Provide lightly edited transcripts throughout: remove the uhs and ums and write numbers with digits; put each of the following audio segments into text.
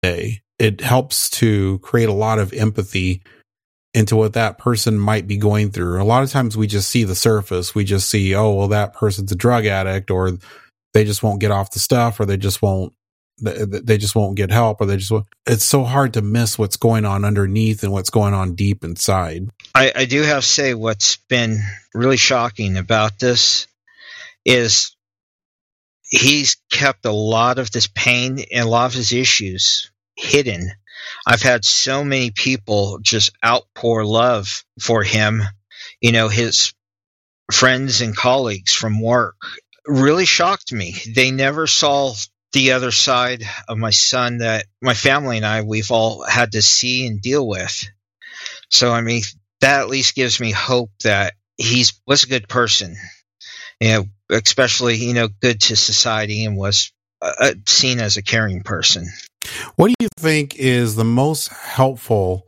day. It helps to create a lot of empathy into what that person might be going through. A lot of times we just see the surface. We just see, oh, well, that person's a drug addict, or they just won't get off the stuff, or they just won't get help, or it's so hard to miss what's going on underneath and what's going on deep inside. I do have to say what's been really shocking about this is he's kept a lot of this pain and a lot of his issues hidden. I've had so many people just outpour love for him. His friends and colleagues from work really shocked me. They never saw the other side of my son that my family and we've all had to see and deal with. So, that at least gives me hope that he was a good person, especially, good to society, and was seen as a caring person. What do you think is the most helpful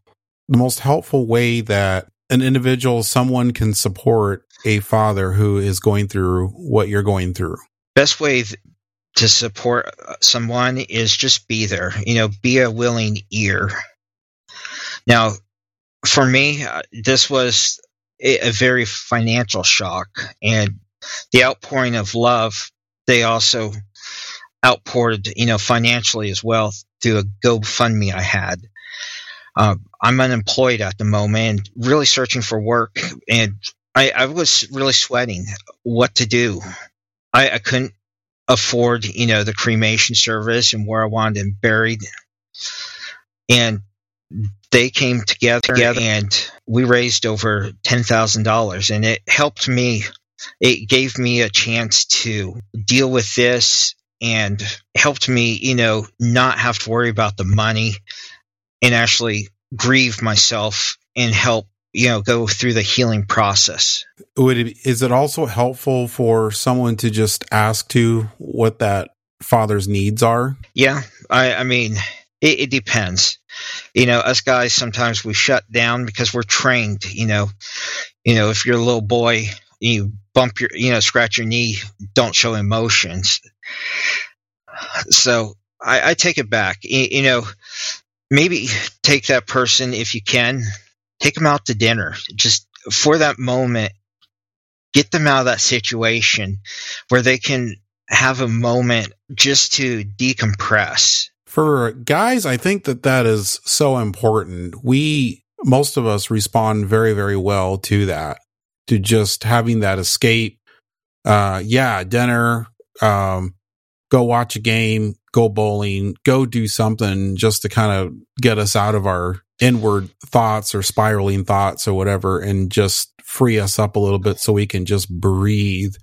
way that an individual, someone can support a father who is going through what you're going through? Best way to support someone is just be there, be a willing ear. Now, for me, this was a very financial shock, and the outpouring of love, they also outpoured, financially as well through a GoFundMe I had. I'm unemployed at the moment and really searching for work, and I was really sweating what to do. I couldn't afford, the cremation service and where I wanted him buried. And they came together and we raised over $10,000, and it helped me. It gave me a chance to deal with this and helped me, not have to worry about the money and actually grieve myself and help, go through the healing process. Is it also helpful for someone to just ask to what that father's needs are? Yeah. It depends. Us guys, sometimes we shut down because we're trained, if you're a little boy, you bump scratch your knee, don't show emotions. So I take it back. Maybe take that person, if you can, take them out to dinner. Just for that moment, get them out of that situation where they can have a moment just to decompress. For guys, I think that is so important. Most of us respond very, very well to that, to just having that escape. Dinner, go watch a game, go bowling, go do something just to kind of get us out of our inward thoughts or spiraling thoughts or whatever, and just free us up a little bit so we can just breathe.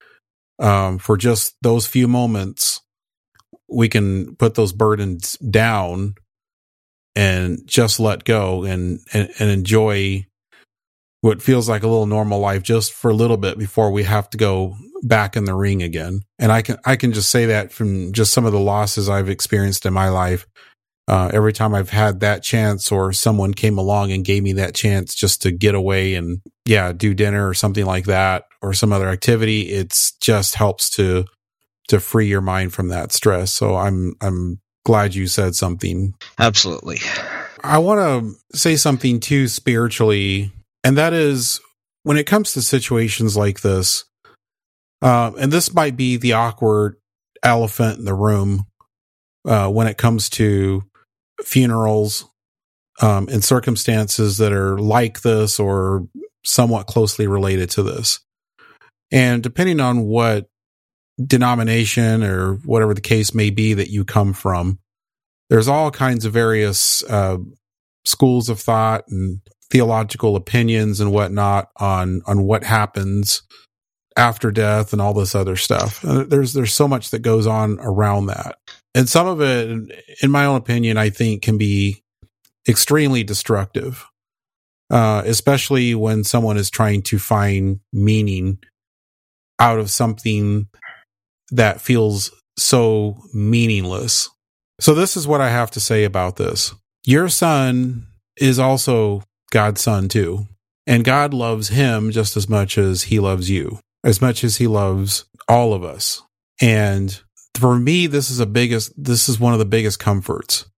For just those few moments, we can put those burdens down and just let go and enjoy what feels like a little normal life just for a little bit before we have to go back in the ring again. And I can just say that from just some of the losses I've experienced in my life. Every time I've had that chance, or someone came along and gave me that chance just to get away and do dinner or something like that, or some other activity, it's just helps to free your mind from that stress. So I'm glad you said something. Absolutely. I want to say something too spiritually, and that is when it comes to situations like this, and this might be the awkward elephant in the room when it comes to funerals and circumstances that are like this or somewhat closely related to this. And depending on what denomination or whatever the case may be that you come from, there's all kinds of various schools of thought and theological opinions and whatnot on what happens after death and all this other stuff. There's so much that goes on around that. And some of it, in my own opinion, I think can be extremely destructive, especially when someone is trying to find meaning out of something that feels so meaningless. So this is what I have to say about this. Your son is also God's son too. And God loves him just as much as he loves you, as much as he loves all of us. And for me, this is one of the biggest comforts,